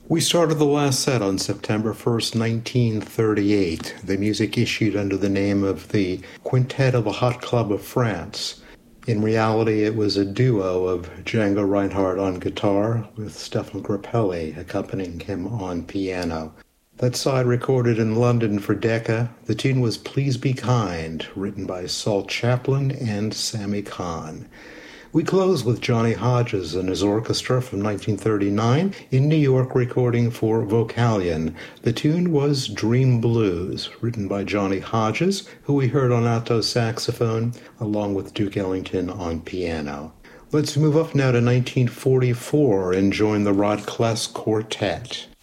We started the last set on September 1st, 1938. The music issued under the name of the Quintet of the Hot Club of France. In reality, it was a duo of Django Reinhardt on guitar with Stefan Grappelli accompanying him on piano. That side recorded in London for Decca. The tune was Please Be Kind, written by Saul Chaplin and Sammy Kahn. We close with Johnny Hodges and his orchestra from 1939 in New York recording for Vocalion. The tune was Dream Blues, written by Johnny Hodges, who we heard on alto saxophone, along with Duke Ellington on piano. Let's move up now to 1944 and join the Rod Kless Quartet.